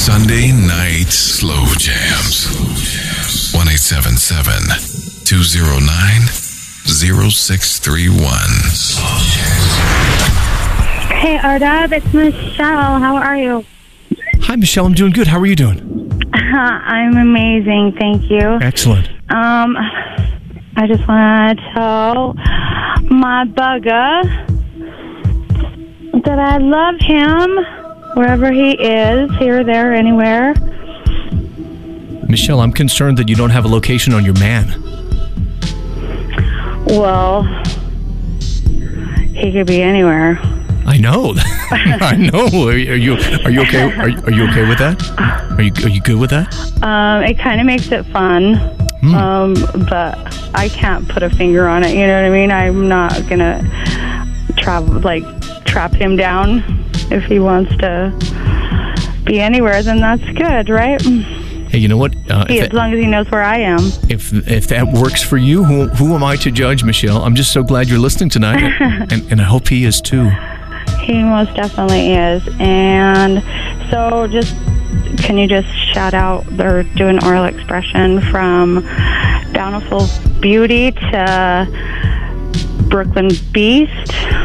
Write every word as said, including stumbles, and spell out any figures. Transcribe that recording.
Sunday night slow jams. one eight seven seven, two oh nine, oh six three one. Hey, Ardab, it's Michelle. How are you? Hi, Michelle. I'm doing good. How are you doing? I'm amazing. Thank you. Excellent. Um, I just want to tell my bugger that I love him wherever he is, here, there, anywhere. Michelle, I'm concerned that you don't have a location on your man. Well, he could be anywhere. I know. I know. Are you are you, are you okay? Are you, are you okay with that? Are you are you good with that? Um, it kind of makes it fun, Hmm. um, but I can't put a finger on it. You know what I mean? I'm not gonna travel like trap him down. If he wants to be anywhere, then that's good, right? Hey, you know what? Uh, He, if, as long as he knows where I am. if if that works for you, who who am I to judge, Michelle? I'm just so glad you're listening tonight, and and I hope he is too. He most definitely is. And so just, can you just shout out or do an oral expression from Bountiful Beauty to Brooklyn Beast?